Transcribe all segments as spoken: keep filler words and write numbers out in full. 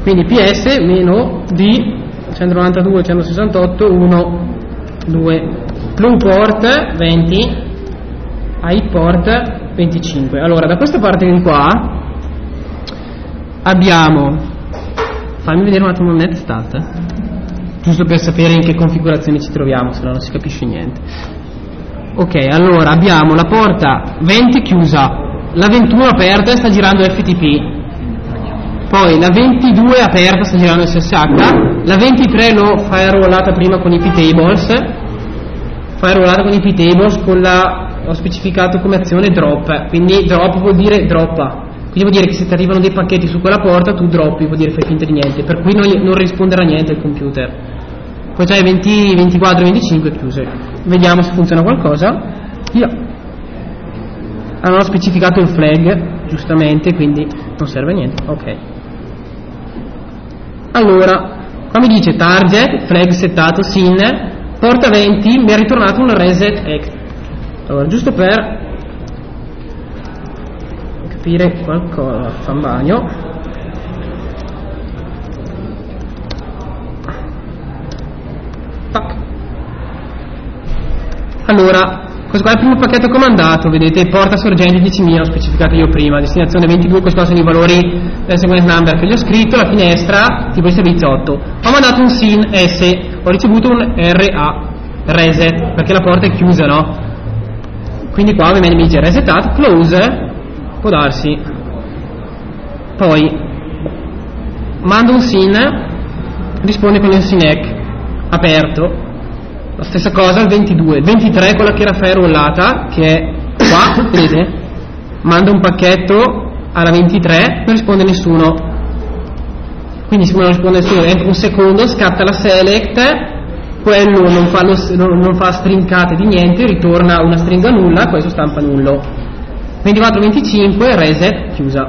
quindi ps meno d centonovantadue centosessantotto uno due, blue port venti, high port venticinque. Allora da questa parte di qua abbiamo, fammi vedere un attimo il netstat, giusto per sapere in che configurazione ci troviamo, se no non si capisce niente. Ok, allora abbiamo la porta venti chiusa, la ventuno aperta e sta girando F T P, poi la ventidue aperta sta girando S S H, la ventitré l'ho firewallata prima con i p-tables, firewallata con i p-tables con la, ho specificato come azione drop, quindi drop vuol dire droppa, quindi vuol dire che se ti arrivano dei pacchetti su quella porta tu droppi, vuol dire fai finta di niente, per cui non, non risponderà niente il computer. Poi c'hai venti, ventiquattro, venticinque chiuse. Vediamo se funziona qualcosa. Via. Hanno specificato il flag giustamente, quindi non serve a niente. Ok. Allora, qua mi dice target, flag settato, sin, porta venti, mi ha ritornato un reset exit. Allora, giusto per capire qualcosa, fa un bagno. Allora, questo qua è il primo pacchetto comandato, vedete, porta sorgente diecimila, ho specificato io prima, destinazione ventidue, questi sono i valori del sequence number che gli ho scritto, la finestra, tipo di servizio otto. Ho mandato un sin S, ho ricevuto un R A, reset, perché la porta è chiusa, no? Quindi qua ovviamente mi dice resetat, close, può darsi. Poi, mando un sin, risponde con il sinec, aperto. La stessa cosa il ventidue, il ventitré quella che era firewallata, che è qua, vedete? Manda un pacchetto alla ventitré, non risponde nessuno. Quindi siccome non risponde nessuno, entra un secondo, scatta la select, quello non fa, lo, non, non fa strincate di niente, ritorna una stringa nulla, questo stampa nullo. ventiquattro venticinque, reset, chiusa.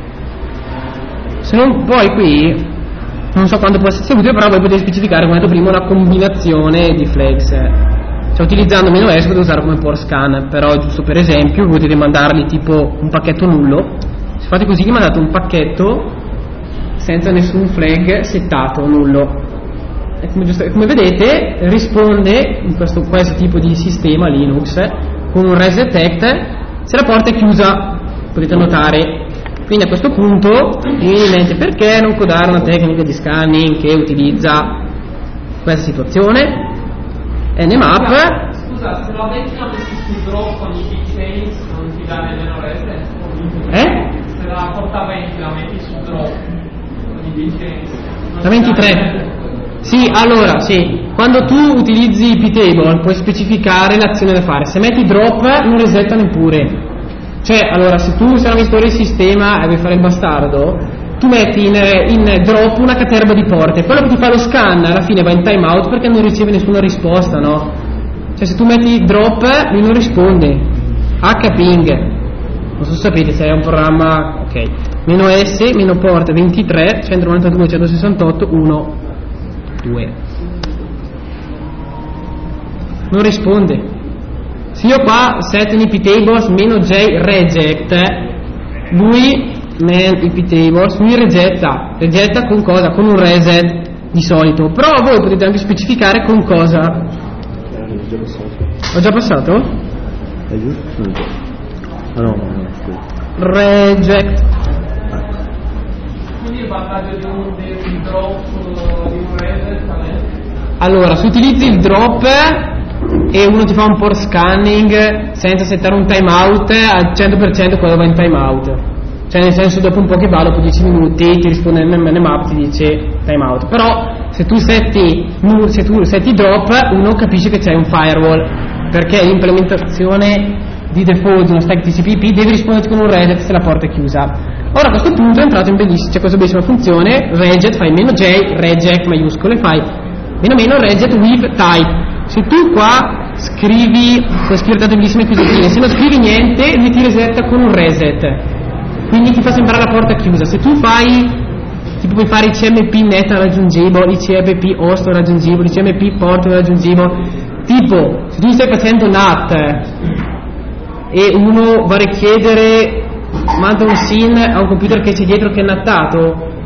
Se non poi qui non so quanto può essere utile, però voi potete specificare, come ho detto prima, una combinazione di flags, cioè utilizzando meno S potete usare come port scan, però giusto per esempio potete mandargli tipo un pacchetto nullo, se fate così gli mandate un pacchetto senza nessun flag settato, nullo, e come, giusto, come vedete risponde in questo, questo tipo di sistema Linux con un reset act se la porta è chiusa, potete notare. Quindi a questo punto mi viene in mente perché non codare una tecnica di scanning che utilizza questa situazione. Nmap. Scusa, se la venti la metti sul drop con i keychains non ti dà nemmeno reset? Eh? Se la porta venti la metti sul drop con i keychains. La ventitré. Sì, allora, sì. Quando tu utilizzi i p-table puoi specificare l'azione da fare. Se metti drop non resetta neppure. Cioè, allora, se tu sei un amministratore del sistema e vuoi fare il bastardo, tu metti in, in drop una caterva di porte, quello che ti fa lo scan alla fine va in timeout perché non riceve nessuna risposta, no? Cioè, se tu metti drop, lui non risponde. H-ping. Non so se sapete se è un programma, ok. Meno S, meno port ventitré, centonovantadue, centosessantotto, uno, due. Non risponde. Se io qua set in iptables meno j reject, lui man iptables lui regetta, regetta con cosa? Con un reset di solito, però voi potete anche specificare con cosa. Ho già passato? È giusto? Ah no, no, reject. Quindi il vantaggio di un, di un drop, di un reset, allora, se utilizzi il drop e uno ti fa un port scanning senza settare un timeout, al cento per cento quello va in timeout, cioè nel senso dopo un po' che va, dopo dieci minuti ti risponde nmap, ti dice timeout. Però se tu setti se tu setti drop, uno capisce che c'è un firewall, perché l'implementazione di default di uno stack T C P I P deve risponderti con un reset se la porta è chiusa. Ora a questo punto è entrato in bellissimo, c'è questa bellissima funzione reget, fai meno j reject maiuscolo e fai meno meno reget with type. Se tu qua scrivi, puoi scrivere tante bellissime cosine, se non scrivi niente lui ti resetta con un reset, quindi ti fa sembrare la porta chiusa. Se tu fai, tipo puoi fare I C M P net raggiungibile, I C M P host raggiungibile, I C M P port raggiungibile, tipo se tu stai facendo N A T e uno va a richiedere, manda un S I N a un computer che c'è dietro che è nattato,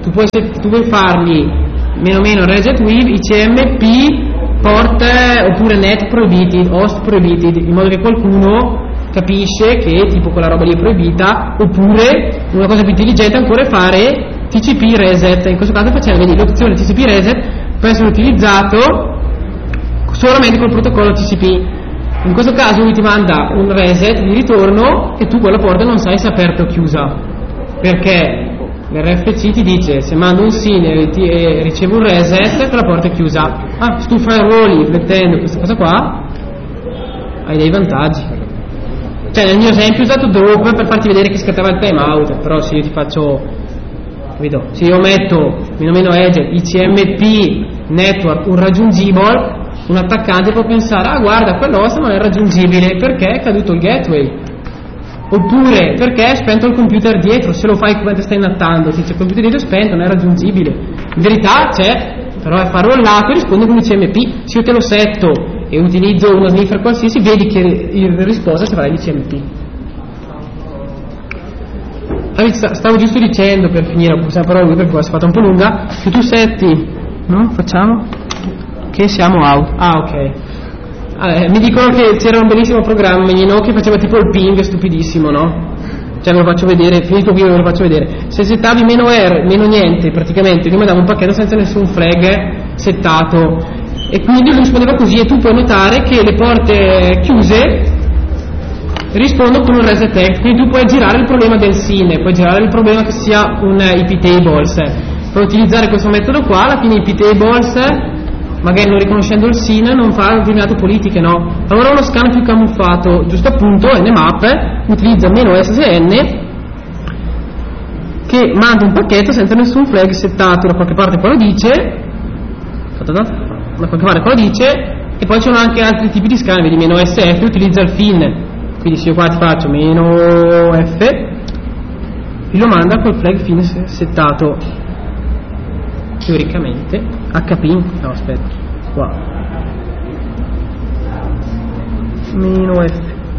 tu puoi, tu puoi fargli meno meno reset with I C M P port oppure net prohibited, host prohibited, in modo che qualcuno capisce che tipo quella roba lì è proibita, oppure una cosa più intelligente ancora è fare T C P reset. In questo caso facciamo, vedi, l'opzione T C P reset può essere utilizzato solamente col protocollo T C P. In questo caso lui ti manda un reset di ritorno e tu quella porta non sai se è aperta o chiusa, perché l'R F C ti dice se mando un S I N e, ti, e ricevo un reset quella porta è chiusa. Ah, se tu fai ruoli riflettendo questa cosa qua hai dei vantaggi. Cioè nel mio esempio ho usato drop per farti vedere che scattava il timeout, però se io ti faccio, capito? Se io metto meno meno edge I C M P network un raggiungibile, un attaccante può pensare ah guarda quell'host non è raggiungibile perché è caduto il gateway, oppure perché è spento il computer dietro. Se lo fai come stai nattando ti dice il computer dietro è spento, non è raggiungibile, in verità c'è, però è farollato e risponde con I C M P. Se io te lo setto e utilizzo uno sniffer qualsiasi, vedi che in risposta ci farà l'I C M P. Stavo giusto dicendo, per finire, possiamo parlare lui perché qua si è fatta un po' lunga, che tu setti, no? Facciamo che siamo out. Ah, ok. Ah, mi dicono che c'era un bellissimo programmino che faceva tipo il ping stupidissimo, no? Cioè ve lo faccio vedere, finito qui ve lo faccio vedere. Se settavi meno R, meno niente, praticamente, lui mi dava un pacchetto senza nessun flag settato. E quindi lui rispondeva così, e tu puoi notare che le porte chiuse rispondono con un reset tag, quindi tu puoi girare il problema del S I N, puoi girare il problema che sia un I P tables. Per utilizzare questo metodo qua, alla fine I P tables, magari non riconoscendo il S I N, non fa determinate politiche, no? Allora uno scan più camuffato, giusto appunto, nmap, utilizza meno S S N, che manda un pacchetto senza nessun flag settato, da qualche parte qua lo dice, da qualche parte qua lo dice, e poi ci sono anche altri tipi di scan, vedi meno S F, utilizza il fin, quindi se io qua ti faccio meno F, e lo manda col flag fin settato, teoricamente, H P, no aspetta, qua, meno F,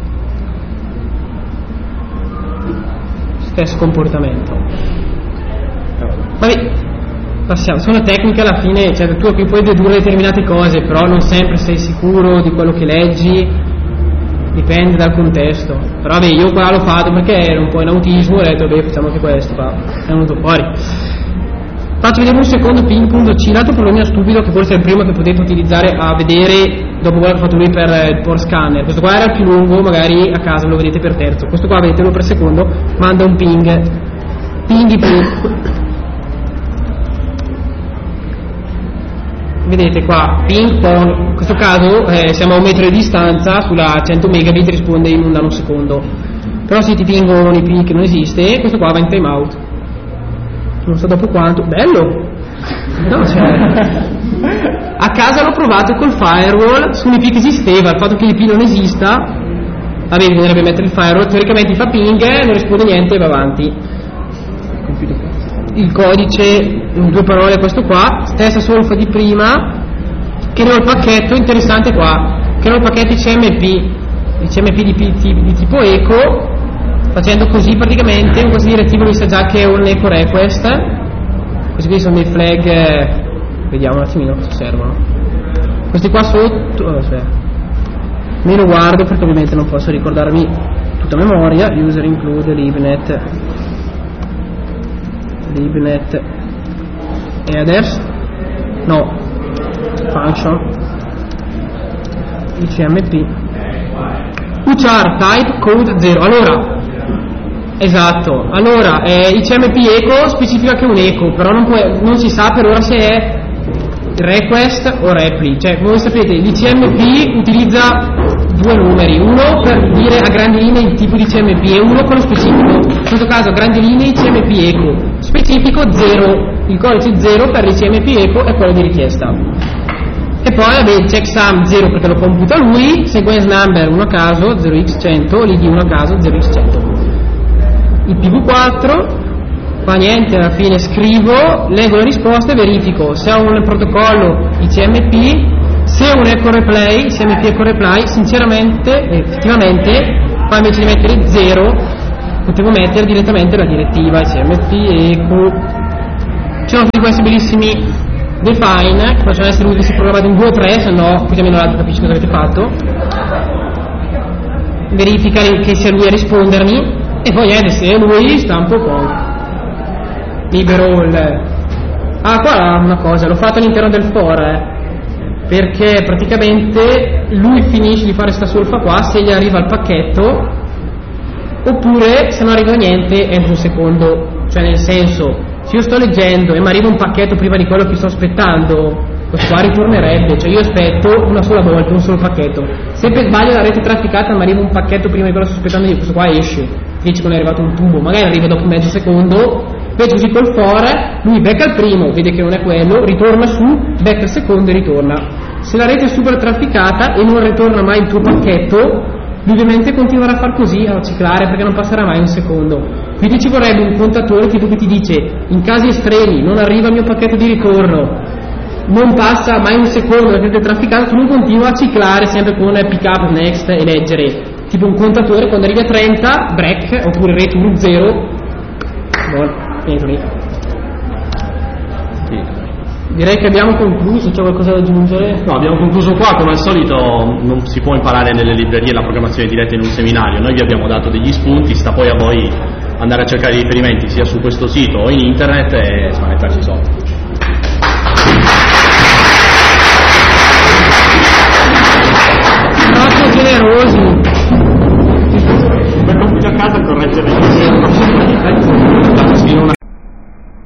stesso comportamento. Vabbè, passiamo, sono tecniche alla fine, cioè tu qui puoi dedurre determinate cose, però non sempre sei sicuro di quello che leggi, dipende dal contesto. Però vabbè, io qua l'ho fatto perché ero un po' in autismo e ho detto vabbè facciamo anche questo, qua è venuto fuori. Faccio vedere un secondo ping.c, l'altro problema stupido che forse è il primo che potete utilizzare a vedere dopo quello che ho fatto lui per il port scanner. Questo qua era il più lungo, magari a casa lo vedete per terzo, questo qua vedetelo per secondo, manda un ping, ping ping. Vedete qua, ping pong, in questo caso eh, siamo a un metro di distanza, sulla cento megabit risponde in un nanosecondo, però se ti pingo un I P che non esiste, questo qua va in timeout, non so dopo quanto, bello, no, cioè, a casa l'ho provato col firewall su un I P che esisteva, il fatto che l'I P non esista, vabbè bisognerebbe mettere il firewall, teoricamente fa ping, non risponde niente e va avanti. Il codice, in due parole, questo qua, stessa solfa di prima, creo il pacchetto, interessante qua, creo il pacchetto I C M P, I C M P di, di, di tipo eco, facendo così praticamente, in questa direttiva lui sa già che è un eco request, questi qui sono dei flag, eh, vediamo un attimino cosa servono, questi qua sotto, oh, aspetta, me lo guardo perché ovviamente non posso ricordarmi tutta a memoria, user include libnet, libnet headers, no, function I C M P uchar type code zero. Allora esatto, allora eh, I C M P eco specifica che è un eco, però non, può, non si sa per ora se è request o repli, cioè come sapete l'I C M P utilizza due numeri, uno per dire a grandi linee il tipo di I C M P e uno quello specifico, in questo caso a grandi linee I C M P eco, specifico zero, il codice zero per l'I C M P eco è quello di richiesta, e poi vabbè il checksum zero perché lo computa lui, sequence number uno a caso zero x cento, l'I D uno a caso zero x cento, il P V quattro fa niente, alla fine scrivo, leggo le risposte e verifico se ho un protocollo I C M P, se ho un eco replay, I C M P eco replay, sinceramente, effettivamente, qua invece di mettere zero, potevo mettere direttamente la direttiva I C M P eco sono tutti questi bellissimi define che possono essere utili se programmate in due o tre, se no così almeno l'altro capisce cosa avete fatto, verifica che sia lui a rispondermi e poi eh, se è lui stampo con libero il... ah qua una cosa, l'ho fatto all'interno del for eh, perché praticamente lui finisce di fare sta solfa qua se gli arriva il pacchetto, oppure se non arriva niente entro un secondo, cioè nel senso se io sto leggendo e mi arriva un pacchetto prima di quello che sto aspettando, questo qua ritornerebbe, cioè io aspetto una sola volta, un solo pacchetto. Se per sbaglio la rete trafficata mi arriva un pacchetto prima di quello che sto aspettando io, questo qua esce, dice che non è arrivato un tubo, magari arriva dopo mezzo secondo, invece così col for, lui becca il primo, vede che non è quello, ritorna su, becca il secondo e ritorna. Se la rete è super trafficata e non ritorna mai il tuo pacchetto, lui ovviamente continuerà a far così, a ciclare, perché non passerà mai un secondo. Quindi ci vorrebbe un contatore tipo che ti dice in casi estremi non arriva il mio pacchetto di ritorno, non passa mai un secondo, la rete è trafficata, tu non continua a ciclare sempre con pick up, next e leggere, tipo un contatore quando arrivi a trenta, break, oppure return zero, buono, finito lì. Sì. Direi che abbiamo concluso, c'è qualcosa da aggiungere? No, abbiamo concluso qua, come al solito non si può imparare nelle librerie la programmazione diretta in un seminario, noi vi abbiamo dato degli spunti, sta poi a voi andare a cercare i riferimenti sia su questo sito o in internet e smanettarci sopra.